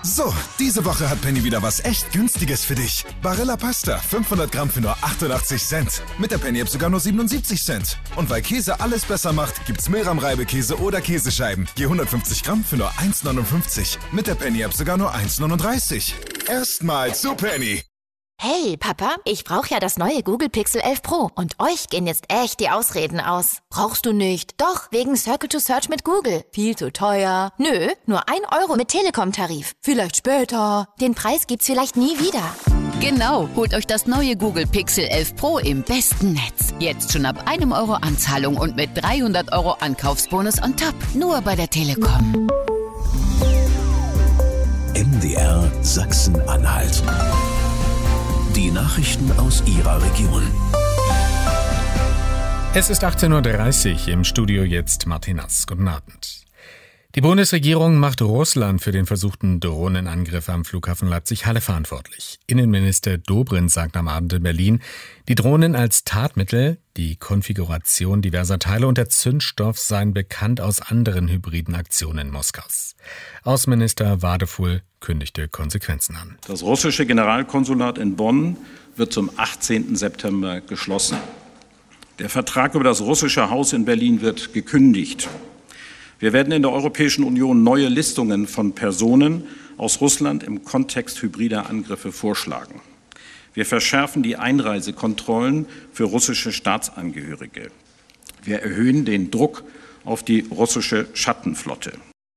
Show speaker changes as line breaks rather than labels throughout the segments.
So, diese Woche hat Penny wieder was echt Günstiges für dich. Barilla Pasta, 500 Gramm für nur 88 Cent. Mit der Penny-App sogar nur 77 Cent. Und weil Käse alles besser macht, gibt's Meram-Reibekäse oder Käsescheiben. Je 150 Gramm für nur 1,59. Mit der Penny-App sogar nur 1,39. Erstmal zu Penny.
Hey, Papa, ich brauche ja das neue Google Pixel 11 Pro und euch gehen jetzt echt die Ausreden aus. Brauchst du nicht? Doch, wegen Circle to Search mit Google. Viel zu teuer. Nö, nur 1 Euro mit Telekom-Tarif. Vielleicht später. Den Preis gibt's vielleicht nie wieder.
Genau, holt euch das neue Google Pixel 11 Pro im besten Netz. Jetzt schon ab 1 Euro Anzahlung und mit 300 Euro Ankaufsbonus on top. Nur bei der Telekom.
MDR Sachsen-Anhalt. Die Nachrichten aus Ihrer Region.
Es ist 18.30 Uhr, im Studio jetzt Martin Nass. Guten Abend. Die Bundesregierung macht Russland für den versuchten Drohnenangriff am Flughafen Leipzig-Halle verantwortlich. Innenminister Dobrindt sagt am Abend in Berlin, die Drohnen als Tatmittel, die Konfiguration diverser Teile und der Zündstoff seien bekannt aus anderen hybriden Aktionen Moskaus. Außenminister Wadefuhl kündigte Konsequenzen an.
Das russische Generalkonsulat in Bonn wird zum 18. September geschlossen. Der Vertrag über das russische Haus in Berlin wird gekündigt. Wir werden in der Europäischen Union neue Listungen von Personen aus Russland im Kontext hybrider Angriffe vorschlagen. Wir verschärfen die Einreisekontrollen für russische Staatsangehörige. Wir erhöhen den Druck auf die russische Schattenflotte.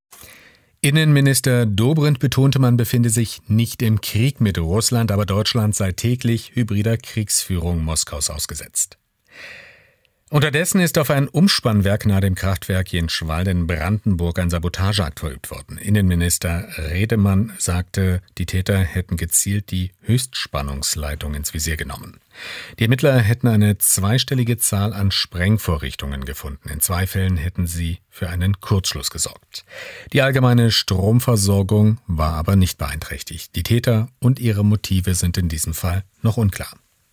Innenminister Dobrindt betonte, man befinde sich nicht im Krieg mit Russland, aber Deutschland sei täglich hybrider Kriegsführung Moskaus ausgesetzt. Unterdessen ist auf ein Umspannwerk nahe dem Kraftwerk Jenschwalde in Brandenburg ein Sabotageakt verübt worden. Innenminister Redemann sagte, die Täter hätten gezielt die Höchstspannungsleitung ins Visier genommen. Die Ermittler hätten eine zweistellige Zahl an Sprengvorrichtungen gefunden. In 2 Fällen hätten sie für einen Kurzschluss gesorgt. Die allgemeine Stromversorgung war aber nicht beeinträchtigt. Die Täter und ihre Motive sind in diesem Fall noch unklar.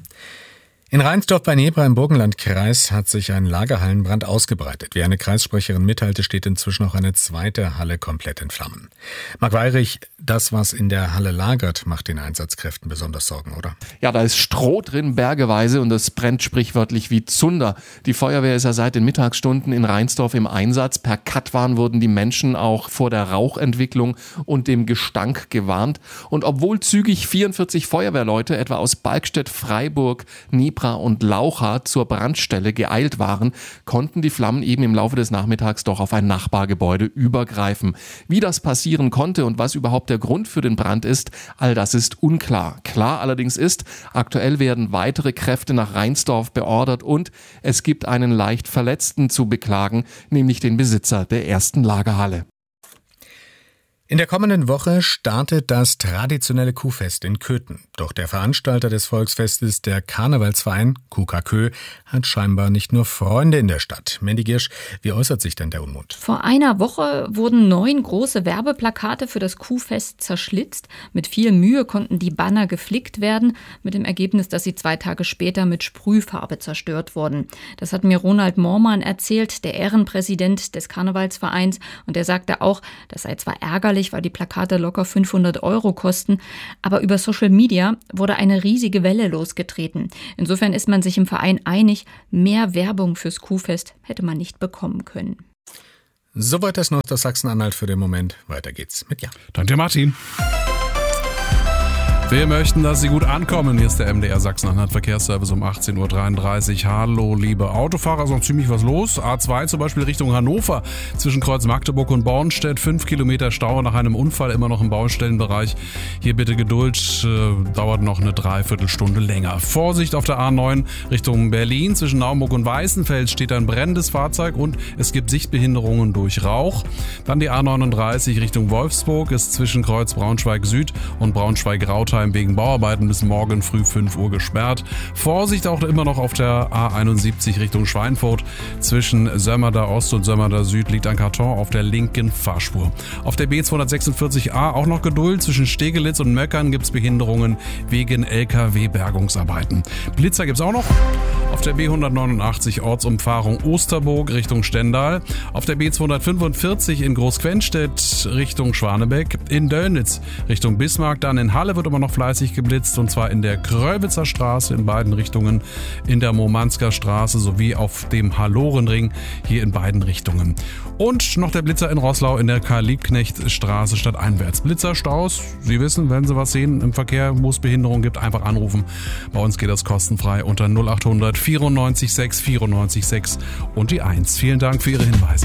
In Reinsdorf bei Nebra im Burgenlandkreis hat sich ein Lagerhallenbrand ausgebreitet. Wie eine Kreissprecherin mitteilte, steht inzwischen auch eine zweite Halle komplett in Flammen. Marc Weyrich, das, was in der Halle lagert, macht den Einsatzkräften besonders Sorgen, oder?
Ja, da ist Stroh drin, bergeweise, und es brennt sprichwörtlich wie Zunder. Die Feuerwehr ist ja seit den Mittagsstunden in Reinsdorf im Einsatz. Per Katwan wurden die Menschen auch vor der Rauchentwicklung und dem Gestank gewarnt. Und obwohl zügig 44 Feuerwehrleute etwa aus Balkstedt, Freiburg, Nebra und Laucha zur Brandstelle geeilt waren, konnten die Flammen eben im Laufe des Nachmittags doch auf ein Nachbargebäude übergreifen. Wie das passieren konnte und was überhaupt der Grund für den Brand ist, all das ist unklar. Klar allerdings ist, aktuell werden weitere Kräfte nach Reinsdorf beordert und es gibt einen leicht Verletzten zu beklagen, nämlich den Besitzer der ersten Lagerhalle.
In der kommenden Woche startet das traditionelle Kuhfest in Köthen. Doch der Veranstalter des Volksfestes, der Karnevalsverein KUKA-Kö, hat scheinbar nicht nur Freunde in der Stadt. Mandy Girsch, wie äußert sich denn der Unmut?
Vor einer Woche wurden 9 große Werbeplakate für das Kuhfest zerschlitzt. Mit viel Mühe konnten die Banner geflickt werden, mit dem Ergebnis, dass sie 2 Tage später mit Sprühfarbe zerstört wurden. Das hat mir Ronald Moormann erzählt, der Ehrenpräsident des Karnevalsvereins. Und er sagte auch, das sei zwar ärgerlich, weil die Plakate locker 500 € kosten, aber über Social Media wurde eine riesige Welle losgetreten. Insofern ist man sich im Verein einig, mehr Werbung fürs Kuhfest hätte man nicht bekommen können.
Soweit das Nord aus Sachsen-Anhalt für den Moment. Weiter geht's mit Jan.
Danke, Martin. Wir möchten, dass Sie gut ankommen. Hier ist der MDR Sachsen-Anhalt Verkehrsservice um 18.33 Uhr. Hallo, liebe Autofahrer, ist noch ziemlich was los. A2 zum Beispiel Richtung Hannover zwischen Kreuz Magdeburg und Bornstedt. 5 Kilometer Stau nach einem Unfall, immer noch im Baustellenbereich. Hier bitte Geduld, dauert noch eine Dreiviertelstunde länger. Vorsicht auf der A9 Richtung Berlin. Zwischen Naumburg und Weißenfels steht ein brennendes Fahrzeug und es gibt Sichtbehinderungen durch Rauch. Dann die A39 Richtung Wolfsburg ist zwischen Kreuz Braunschweig Süd und Braunschweig-Rautheim Stadtteilverbindungsscheiben wegen Bauarbeiten bis morgen früh 5 Uhr gesperrt. Vorsicht auch immer noch auf der A71 Richtung Schweinfurt. Zwischen Sömmerda Ost und Sömmerda Süd liegt ein Karton auf der linken Fahrspur. Auf der B246a auch noch Geduld. Zwischen Stegelitz und Möckern gibt es Behinderungen wegen LKW-Bergungsarbeiten. Blitzer gibt es auch noch. Auf der B189 Ortsumfahrung Osterburg Richtung Stendal. Auf der B245 in Großquenstedt Richtung Schwanebeck. In Döllnitz Richtung Bismarck. Dann in Halle wird immer noch fleißig geblitzt. Und zwar in der Kröwitzer Straße in beiden Richtungen. In der Momansker Straße sowie auf dem Hallorenring hier in beiden Richtungen. Und noch der Blitzer in Roßlau in der Karl-Liebknecht-Straße stadteinwärts. Blitzerstaus, Sie wissen, wenn Sie was sehen im Verkehr, wo es Behinderung gibt, einfach anrufen. Bei uns geht das kostenfrei unter 0800 94 6 94 6 und die 1. Vielen Dank für Ihre Hinweise.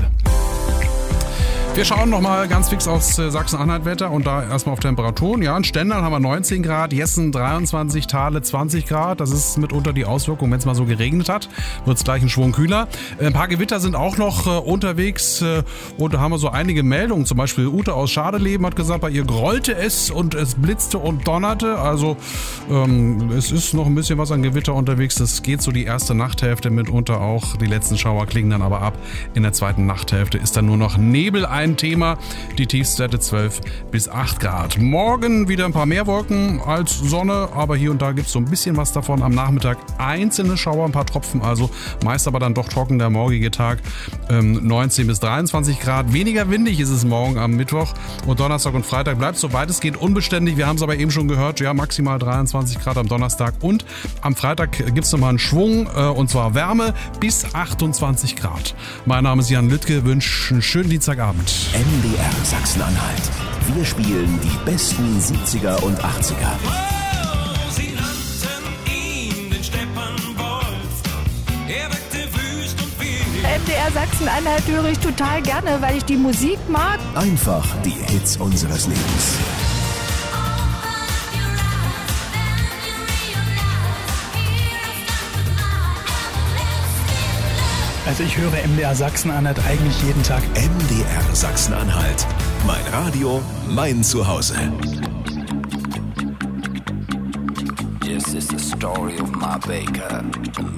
Wir schauen nochmal ganz fix aufs Sachsen-Anhalt-Wetter und da erstmal auf Temperaturen. Ja, in Stendal haben wir 19 Grad, Jessen 23, Thale 20 Grad. Das ist mitunter die Auswirkung, wenn es mal so geregnet hat, wird es gleich einen Schwung kühler. Ein paar Gewitter sind auch noch unterwegs und da haben wir so einige Meldungen. Zum Beispiel Ute aus Schadeleben hat gesagt, bei ihr grollte es und es blitzte und donnerte. Also es ist noch ein bisschen was an Gewitter unterwegs. Das geht so die erste Nachthälfte mitunter auch. Die letzten Schauer klingen dann aber ab. In der zweiten Nachthälfte ist dann nur noch Nebel ein Thema. Die Tiefstwerte 12 bis 8 Grad. Morgen wieder ein paar mehr Wolken als Sonne, aber hier und da gibt es so ein bisschen was davon. Am Nachmittag einzelne Schauer, ein paar Tropfen, also meist aber dann doch trocken der morgige Tag. 19 bis 23 Grad. Weniger windig ist es morgen am Mittwoch und Donnerstag und Freitag bleibt so weit es geht unbeständig. Wir haben es aber eben schon gehört, ja, maximal 23 Grad am Donnerstag und am Freitag gibt es nochmal einen Schwung und zwar Wärme bis 28 Grad. Mein Name ist Jan Lüttke, wünsche einen schönen Dienstagabend.
MDR Sachsen-Anhalt. Wir spielen die besten 70er und 80er.
Sie nannten ihn den Steppenwolf. Er wirkte wüst und wild.
MDR Sachsen-Anhalt höre ich total gerne, weil ich die Musik mag.
Einfach die Hits unseres Lebens.
Also ich höre MDR Sachsen-Anhalt eigentlich jeden Tag.
MDR Sachsen-Anhalt. Mein Radio, mein Zuhause.
This is the story of my baker.